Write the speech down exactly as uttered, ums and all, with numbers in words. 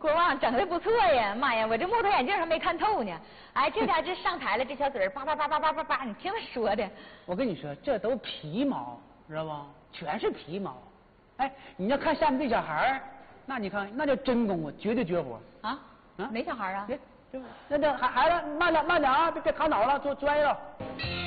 国王整的不错呀！妈呀，我这木头眼镜还没看透呢。哎，这家这上台了，这小嘴儿叭叭叭叭叭叭叭，你听他说的。 我跟你说，这都皮毛，知道不？全是皮毛。哎，你要看下面这小孩儿，那你看那叫真功夫，绝对绝活。 啊啊，哪小孩啊？ 那那孩孩子慢点慢点啊，别别卡脑了，坐摔了。